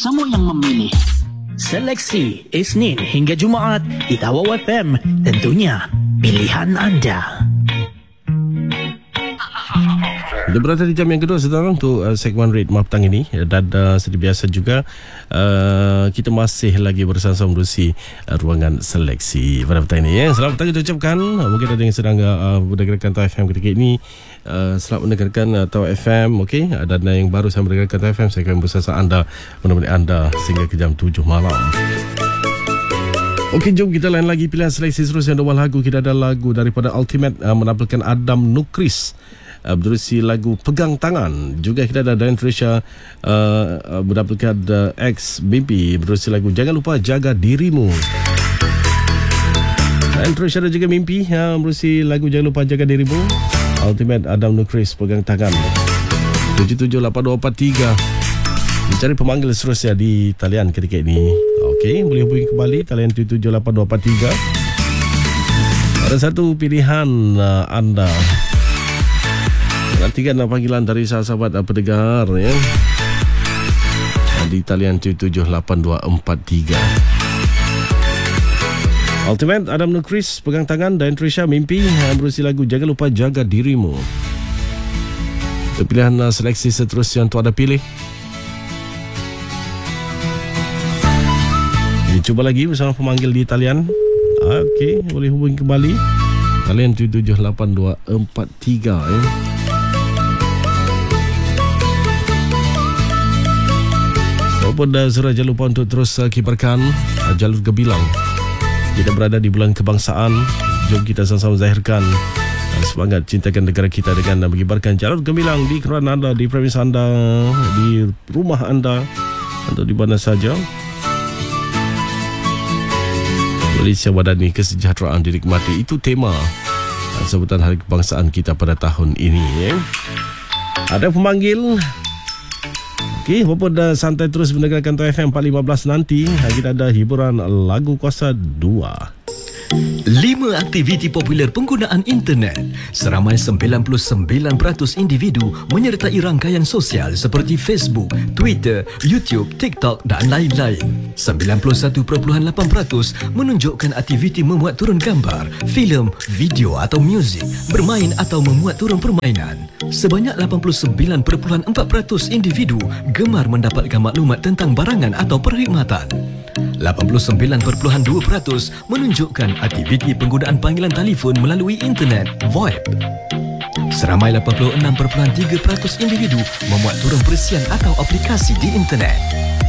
Sama yang memilih. Seleksi Isnin hingga Jumaat di Tawau FM. Tentunya pilihan anda. Kita berada di jam yang kedua sekarang untuk segmen Red Mah petang ini. Dan seperti biasa juga kita masih lagi bersama-sama menerusi ruangan seleksi pada petang ini. Selamat petang kita ucapkan. Mungkin ada yang sedang mendengarkan Tawau FM ketika ini. Selamat mendengarkan Tawau FM. Okay? Dan yang baru saya mendengarkan Tawau FM, saya akan bersama anda, menemani anda sehingga ke jam 7 malam. Okey, jom kita lain lagi pilihan seleksi seterusnya. Dua lagu, kita ada lagu daripada Ultimate menampilkan Adam Nukris berisi lagu Pegang Tangan. Juga kita ada Dan Trisha menampilkan X Mimpi berisi lagu Jangan Lupa Jaga Dirimu. Dan Trisha ada juga Mimpi berisi lagu Jangan Lupa Jaga Dirimu. Ultimate Adam Nukris Pegang Tangan. 778243. Mencari pemanggil seterusnya di talian ketika ini. Okey, boleh hubungi kembali talian 778243. Ada satu pilihan anda. Nantikan panggilan dari sahabat pendengar ya. Di talian 778243. Ultimate Adam Nukris Pegang Tangan dan Trisha Mimpi berisi lagu Jangan Lupa Jaga Dirimu. Itu pilihan seleksi seterusnya untuk anda pilih. Cuba lagi bersama pemanggil di talian. Okey, boleh hubungi kembali talian 778243 ya. Walaupun Zura jangan lupa untuk terus kibarkan jalur Gebilang. Kita berada di bulan kebangsaan. Jom kita sama-sama zahirkan semangat cintakan negara kita dengan mengibarkan jalur Gemilang di kerana anda, di premis anda, di rumah anda, atau di mana saja. Malaysia Wadani Kesejahteraan dinikmati. Itu tema sebutan Hari Kebangsaan kita pada tahun ini ya. Ada pemanggil. Okey, walaupun dah santai terus mendengarkan Tawau FM 415 nanti, kita ada hiburan lagu kuasa 2. 5 aktiviti popular penggunaan internet. Seramai 99% individu menyertai rangkaian sosial seperti Facebook, Twitter, YouTube, TikTok dan lain-lain. 91.8% menunjukkan aktiviti memuat turun gambar, filem, video atau muzik, bermain atau memuat turun permainan. Sebanyak 89.4% individu gemar mendapatkan maklumat tentang barangan atau perkhidmatan. 89.2% menunjukkan aktiviti penggunaan panggilan telefon melalui internet (VoIP). Seramai 86.3% individu memuat turun perisian atau aplikasi di internet.